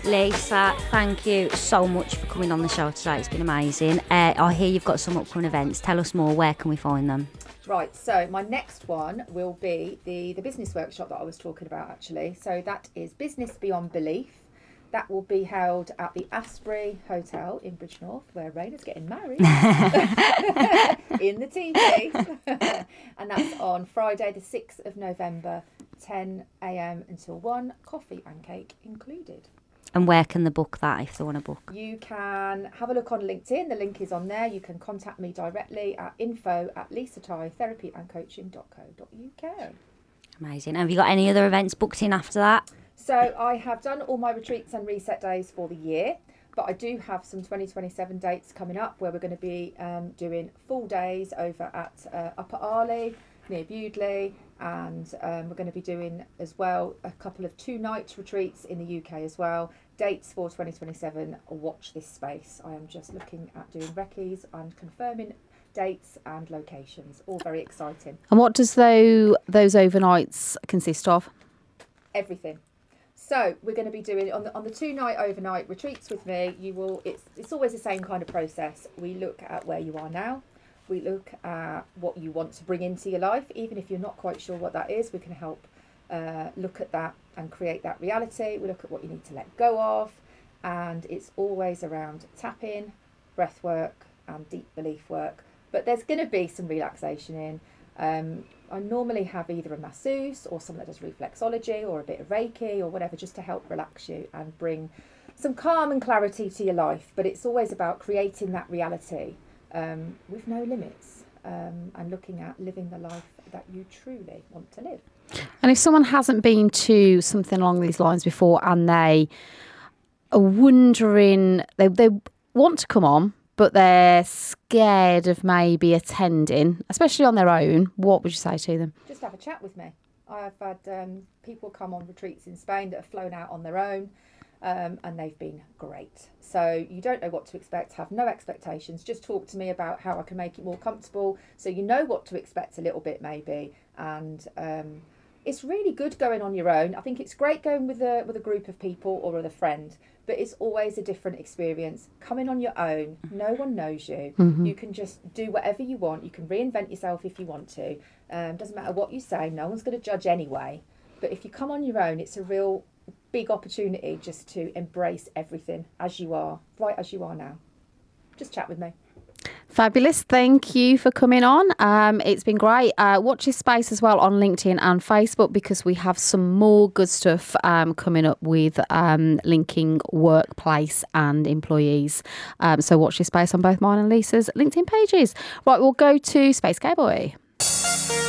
Lisa, thank you so much for coming on the show today. It's been amazing. I hear you've got some upcoming events. Tell us more. Where can we find them? Right, so my next one will be the business workshop that I was talking about, actually. So that is Business Beyond Belief. That will be held at the Asprey Hotel in Bridgnorth, where Raina's getting married in the teepee. And that's on Friday, the 6th of November, 10 a.m. until 1, coffee and cake included. And where can they book that if they want to book? You can have a look on LinkedIn. The link is on there. You can contact me directly at info@lisatytherapyandcoaching.co.uk. Amazing. Have you got any other events booked in after that? So I have done all my retreats and reset days for the year, but I do have some 2027 dates coming up where we're going to be doing full days over at Upper Arley near Bewdley, and we're going to be doing as well a couple of 2-night retreats in the UK as well. Dates for 2027, watch this space. I am just looking at doing recce's and confirming dates and locations, all very exciting. And what does those overnights consist of? Everything. So we're going to be doing on the 2-night overnight retreats with me. It's always the same kind of process. We look at where you are now. We look at what you want to bring into your life, even if you're not quite sure what that is. We can help look at that and create that reality. We look at what you need to let go of, and it's always around tapping, breath work, and deep belief work. But there's going to be some relaxation in. I normally have either a masseuse or someone that does reflexology or a bit of Reiki or whatever, just to help relax you and bring some calm and clarity to your life. But it's always about creating that reality with no limits, and looking at living the life that you truly want to live. And if someone hasn't been to something along these lines before and they are wondering, they want to come on, but they're scared of maybe attending, especially on their own, what would you say to them? Just have a chat with me. I've had people come on retreats in Spain that have flown out on their own, and they've been great. So you don't know what to expect, have no expectations. Just talk to me about how I can make it more comfortable so you know what to expect a little bit maybe. And it's really good going on your own. I think it's great going with a group of people or with a friend, but it's always a different experience. Coming on your own, no one knows you. Mm-hmm. You can just do whatever you want. You can reinvent yourself if you want to. Doesn't matter what you say. No one's going to judge anyway. But if you come on your own, it's a real big opportunity just to embrace everything as you are, right as you are now. Just chat with me. Fabulous. Thank you for coming on. It's been great. Watch this space as well on LinkedIn and Facebook, because we have some more good stuff coming up with linking workplace and employees. So watch this space on both mine and Lisa's LinkedIn pages. Right, we'll go to Space Cowboy.